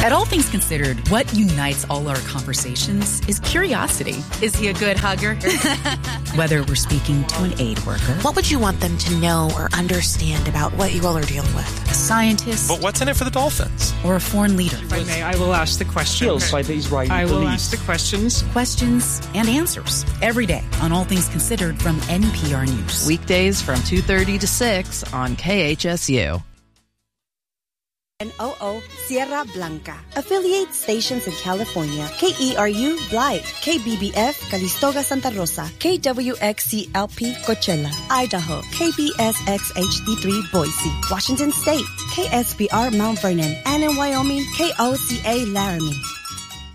At All Things Considered, what unites all our conversations is curiosity. Is he a good hugger? Whether we're speaking to an aid worker. What would you want them to know or understand about what you all are dealing with? A scientist. But what's in it for the Dolphins? Or a foreign leader. If I may, I will ask the questions. By the Israeli I will police. ask the questions. Questions and answers. Every day on All Things Considered from NPR News. Weekdays from 2:30 to 6 on KHSU. NOO Sierra Blanca. Affiliate stations in California. KERU Blythe. KBBF Calistoga Santa Rosa. KWXCLP Coachella. Idaho. KBSX HD3 Boise. Washington State. KSBR Mount Vernon. And in Wyoming, KOCA Laramie.